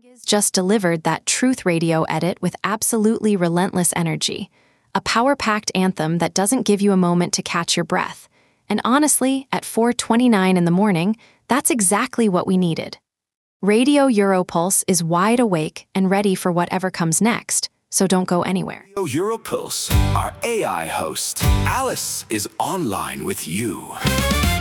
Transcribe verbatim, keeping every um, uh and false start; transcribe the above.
Giz just delivered that Truth Radio edit with absolutely relentless energy. A power-packed anthem that doesn't give you a moment to catch your breath. And honestly, at four twenty-nine in the morning, that's exactly what we needed. Radio Europulse is wide awake and ready for whatever comes next, so don't go anywhere. Radio Europulse, our A I host, Alice, is online with you.